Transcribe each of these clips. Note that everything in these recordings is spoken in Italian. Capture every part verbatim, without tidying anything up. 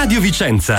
Radio Vicenza.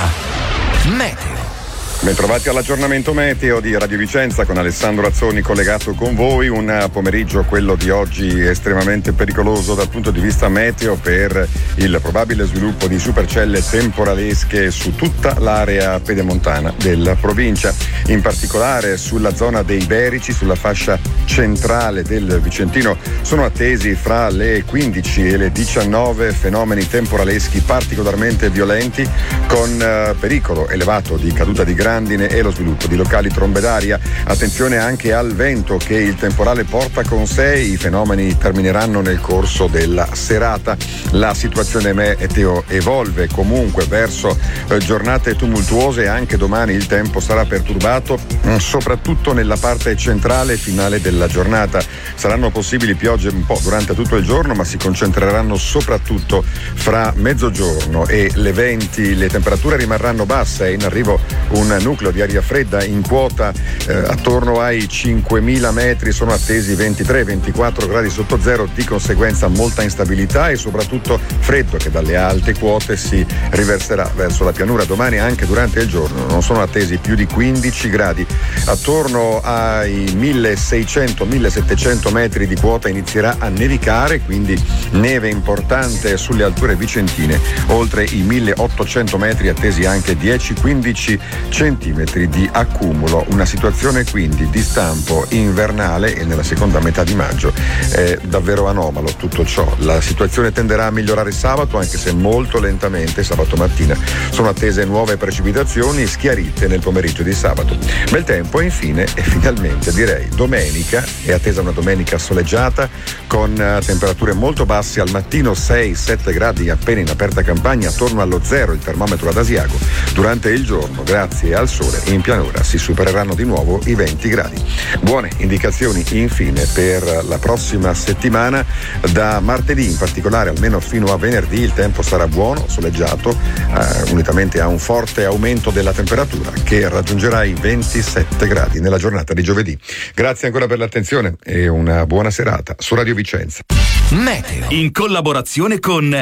Meteo. Bentrovati all'aggiornamento meteo di Radio Vicenza con Alessandro Azzoni collegato con voi. Un pomeriggio, quello di oggi, estremamente pericoloso dal punto di vista meteo per il probabile sviluppo di supercelle temporalesche su tutta l'area pedemontana della provincia, in particolare sulla zona dei Berici, sulla fascia centrale del Vicentino. Sono attesi fra le quindici e le diciannove fenomeni temporaleschi particolarmente violenti con eh, pericolo elevato di caduta di grandine e lo sviluppo di locali trombe d'aria. Attenzione anche al vento che il temporale porta con sé. I fenomeni termineranno nel corso della serata. La situazione meteo evolve comunque verso eh, giornate tumultuose. Anche domani il tempo sarà perturbato, mh, soprattutto nella parte centrale e finale della giornata. Saranno possibili piogge un po' durante tutto il giorno, ma si concentreranno soprattutto fra mezzogiorno e le venti. Le temperature rimarranno basse, è in arrivo un nucleo di aria fredda in quota eh, attorno ai cinquemila metri. Sono attesi ventitré ventiquattro gradi sotto zero, di conseguenza molta instabilità e soprattutto freddo che dalle alte quote si riverserà verso la pianura. Domani anche durante il giorno non sono attesi più di quindici gradi. Attorno ai milleseicento millesettecento metri di quota inizierà a nevicare, quindi neve importante sulle alture vicentine. Oltre i milleottocento metri attesi anche dieci quindici centimetri di accumulo. Una situazione quindi di stampo invernale, e nella seconda metà di maggio è davvero anomalo tutto ciò. La situazione tenderà a migliorare sabato, anche se molto lentamente. Sabato mattina sono attese nuove precipitazioni schiarite nel pomeriggio di sabato. Bel tempo e infine e finalmente direi domenica è attesa una domenica soleggiata con uh, temperature molto basse al mattino, sei sette gradi appena in aperta campagna, attorno allo zero il termometro ad Asiago. Durante il giorno, grazie al sole, in pianura si supereranno di nuovo i venti gradi. Buone indicazioni infine per la prossima settimana. Da martedì in particolare, almeno fino a venerdì, il tempo sarà buono, soleggiato, eh, unitamente a un forte aumento della temperatura che raggiungerà i ventisette gradi nella giornata di giovedì. Grazie ancora per l'attenzione e una buona serata su Radio Vicenza. Meteo in collaborazione con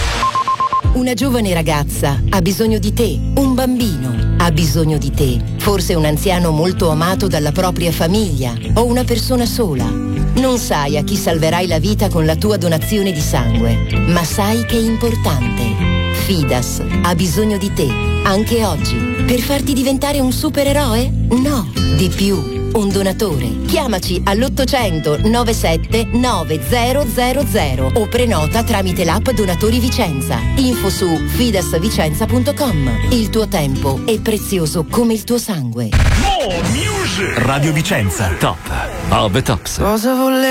Una giovane ragazza ha bisogno di te, un bambino ha bisogno di te, forse un anziano molto amato dalla propria famiglia o una persona sola. Non sai a chi salverai la vita con la tua donazione di sangue, ma sai che è importante. Fidas ha bisogno di te, anche oggi, per farti diventare un supereroe? No, di più. Un donatore. Chiamaci all'ottocento novantasette novecento o prenota tramite l'app Donatori Vicenza. Info su fidasvicenza punto com. Il tuo tempo è prezioso come il tuo sangue. Radio Vicenza, top of the tops. Cosa volevo